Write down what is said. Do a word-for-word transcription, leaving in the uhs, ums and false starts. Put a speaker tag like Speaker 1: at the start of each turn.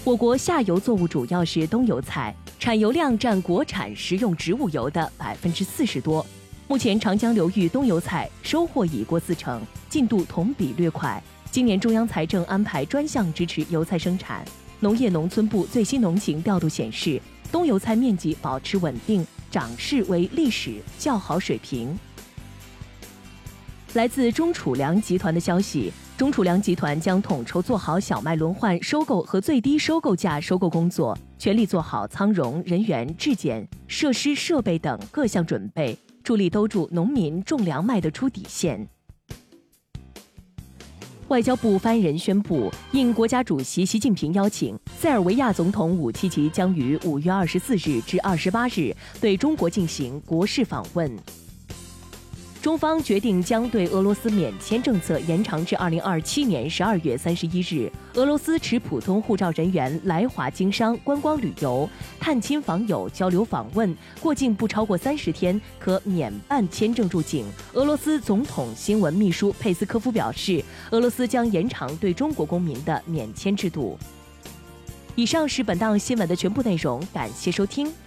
Speaker 1: 我国下游作物主要是冬油菜，产油量占国产食用植物油的百分之四十多。目前长江流域冬油菜收获已过四成，进度同比略快。今年中央财政安排专项支持油菜生产，农业农村部最新农情调度显示，冬油菜面积保持稳定，长势为历史较好水平。来自中储粮集团的消息，中储粮集团将统筹做好小麦轮换收购和最低收购价收购工作，全力做好仓容、人员、质检、设施设备等各项准备，助力兜住农民种粮卖得出底线。外交部发言人宣布，应国家主席习近平邀请，塞尔维亚总统武契奇将于五月二十四日至二十八日对中国进行国事访问。中方决定将对俄罗斯免签政策延长至二零二七年十二月三十一日。俄罗斯持普通护照人员来华经商、观光旅游、探亲访友、交流访问，过境不超过三十天，可免办签证入境。俄罗斯总统新闻秘书佩斯科夫表示，俄罗斯将延长对中国公民的免签制度。以上是本档新闻的全部内容，感谢收听。